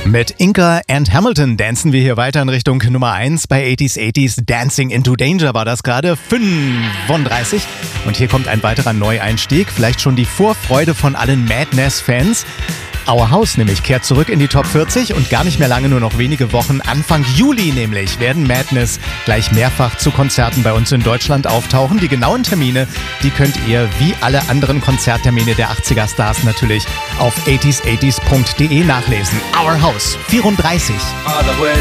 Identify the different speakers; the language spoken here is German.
Speaker 1: Mit Inca and Hamilton dancen wir hier weiter in Richtung Nummer 1 bei 80s. Dancing into Danger war das gerade, 35. Und hier kommt ein weiterer Neueinstieg, vielleicht schon die Vorfreude von allen Madness-Fans. Our House nämlich kehrt zurück in die Top 40 und gar nicht mehr lange, nur noch wenige Wochen. Anfang Juli nämlich werden Madness gleich mehrfach zu Konzerten bei uns in Deutschland auftauchen. Die genauen Termine, die könnt ihr wie alle anderen Konzerttermine der 80er Stars natürlich auf 80s80s.de nachlesen. Our House 34.